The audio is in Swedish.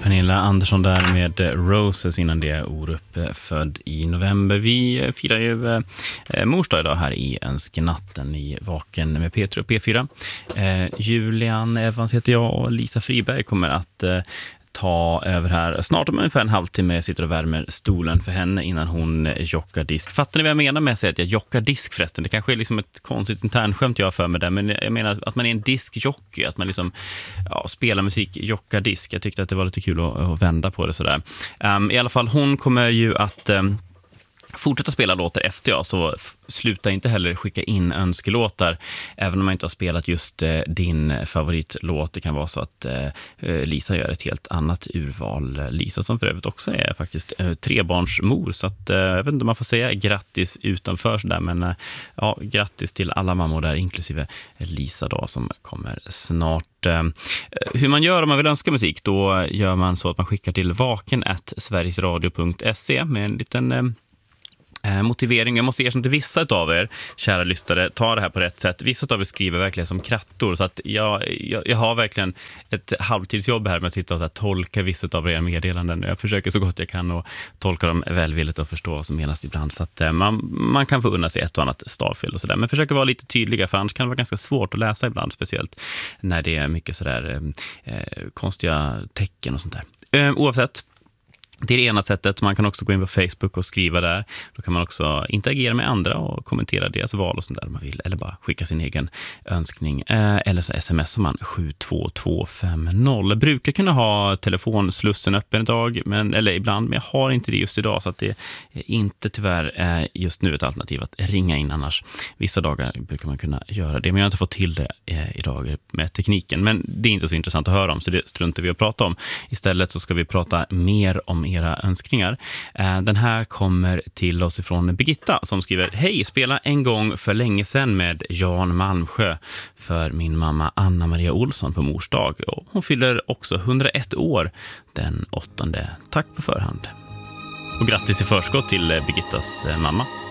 Pernilla Andersson där med Roses, innan det Orup, född i november. Vi firar ju mors dag idag här i Önskenatten i Vaken med P3 och P4. Julian Evans heter jag och Lisa Friberg kommer att ta över här snart om ungefär en halvtimme. Jag sitter och värmer stolen för henne innan hon jockar disk. Fattar ni vad jag menar med att säga att jag jockar disk förresten? Det kanske är liksom ett konstigt internskämt jag har för mig där, men jag menar att man är en diskjockey, att man liksom spelar musik, jockar disk. Jag tyckte att det var lite kul att vända på det sådär. I alla fall, hon kommer ju att fortsätta spela låtar efter jag, så sluta inte heller skicka in önskelåtar även om man inte har spelat just din favoritlåt. Det kan vara så att Lisa gör ett helt annat urval. Lisa som för övrigt också är faktiskt trebarnsmor, så att jag vet inte om man får säga grattis utanför sådär, men ja, grattis till alla mammor där, inklusive Lisa då som kommer snart. Hur man gör om man vill önska musik, då gör man så att man skickar till vaken@sverigesradio.se med en liten motivering. Jag måste erkänna till vissa av er, kära lyssnare, ta det här på rätt sätt. Vissa av er skriver verkligen som krattor, så att jag har verkligen ett halvtidsjobb här med att sitta och så här tolka vissa av era meddelanden. Jag försöker så gott jag kan och tolka dem välvilligt och förstå vad som menas ibland, så att man kan få unna sig ett och annat stavfel och sådär. Men försöker vara lite tydliga, för annars kan det vara ganska svårt att läsa ibland, speciellt när det är mycket sådär konstiga tecken och sånt där. Oavsett, det är det ena sättet. Man kan också gå in på Facebook och skriva där. Då kan man också interagera med andra och kommentera deras val och sånt där om man vill. Eller bara skicka sin egen önskning. Eller så smsar man 72250. Jag brukar kunna ha telefonslussen öppen idag, eller ibland, men jag har inte det just idag, så att det är inte tyvärr just nu ett alternativ att ringa in annars. Vissa dagar brukar man kunna göra det, men jag har inte fått till det idag med tekniken. Men det är inte så intressant att höra om, så det struntar vi att prata om. Istället så ska vi prata mer om era önskningar. Den här kommer till oss ifrån Birgitta som skriver: hej, spela en gång för länge sedan med Jan Malmsjö för min mamma Anna-Maria Olsson på mors dag. Och hon fyller också 101 år den 8. Tack på förhand. Och grattis i förskott till Birgittas mamma.